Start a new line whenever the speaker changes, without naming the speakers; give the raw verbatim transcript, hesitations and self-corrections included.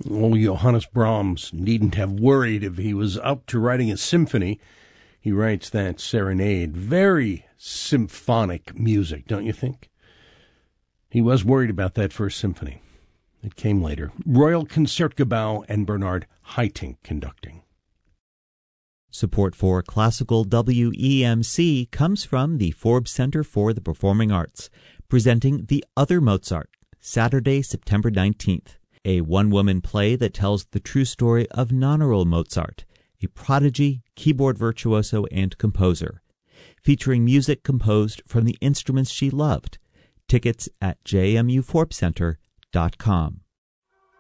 Oh, Johannes Brahms needn't have worried if he was up to writing a symphony. He writes that serenade. Very symphonic music, don't you think? He was worried about that first symphony. It came later. Royal Concertgebouw and Bernard Haitink conducting.
Support for Classical W E M C comes from the Forbes Center for the Performing Arts, presenting The Other Mozart, Saturday, September nineteenth, a one-woman play that tells the true story of Nannerl Mozart, a prodigy, keyboard virtuoso, and composer, featuring music composed from the instruments she loved. Tickets at j m u forbes center dot com.